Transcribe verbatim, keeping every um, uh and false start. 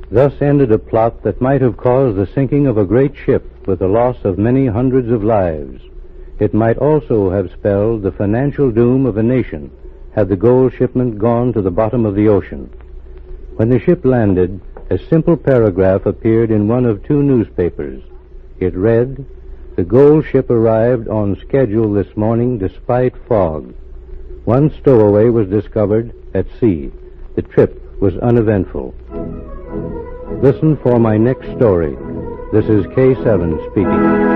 Thus ended a plot that might have caused the sinking of a great ship with the loss of many hundreds of lives. It might also have spelled the financial doom of a nation had the gold shipment gone to the bottom of the ocean. When the ship landed, a simple paragraph appeared in one of two newspapers. It read, "The gold ship arrived on schedule this morning despite fog. One stowaway was discovered at sea. The trip was uneventful." Listen for my next story. This is K seven speaking.